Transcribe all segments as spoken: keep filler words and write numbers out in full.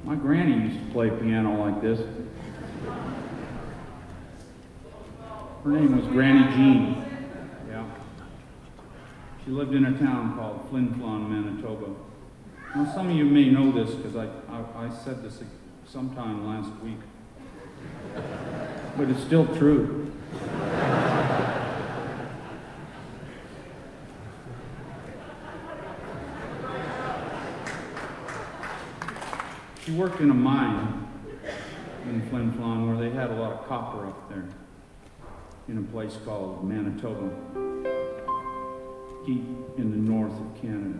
My granny used to play piano like this. Her name was Granny Jean. Yeah. She lived in a town called Flin Flon, Manitoba. Now, some of you may know this because I, I, I said this sometime last week, but it's still true. She worked in a mine in Flin Flon where they had a lot of copper up there in a place called Manitoba, deep in the north of Canada.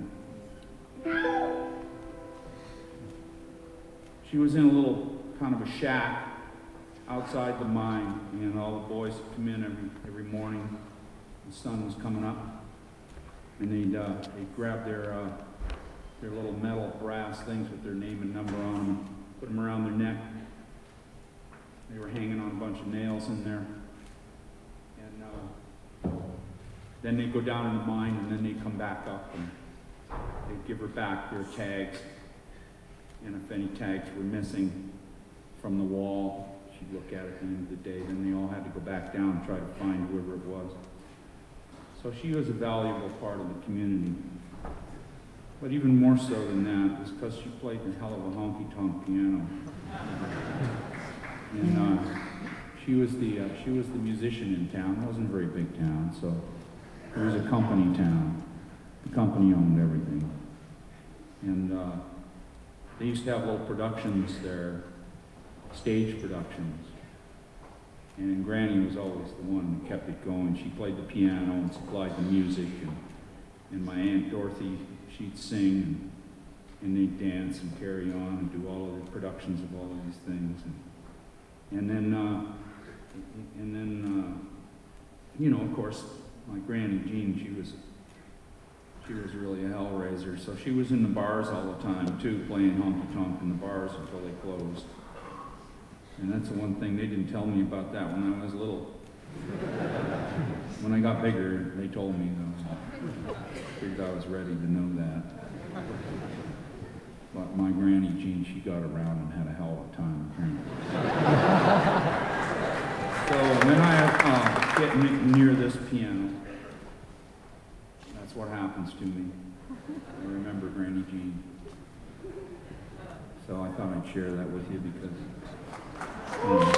She was in a little kind of a shack outside the mine, and all the boys would come in every, every morning. The sun was coming up, and they'd, uh, they'd grab their, uh, their little metal brass things with their name and number on them, put them around their neck. They were hanging on a bunch of nails in there. And uh, then they'd go down in the mine, and then they'd come back up, and they'd give her back their tags. And if any tags were missing from the wall, she'd look at it at the end of the day. Then they all had to go back down and try to find whoever it was. So she was a valuable part of the community. But even more so than that is because she played a hell of a honky-tonk piano. And uh, she was the uh, she was the musician in town. It wasn't a very big town, so it was a company town. The company owned everything. And uh, they used to have little productions there, stage productions. And Granny was always the one that kept it going. She played the piano and supplied the music. And, and my Aunt Dorothy, she'd sing, and, and they'd dance and carry on and do all of the productions of all of these things. And, and then, uh, and then, uh, you know, of course, my Granny Jean, she was She was really a hellraiser, so she was in the bars all the time, too, playing honky-tonk in the bars until they closed. And that's the one thing they didn't tell me about that when I was little. When I got bigger, they told me, though. I figured I was ready to know that. But my Granny Jean, she got around and had a hell of a time. So when I uh, get n- near this piano, that's what happens to me. I remember Granny Jean. So I thought I'd share that with you because um,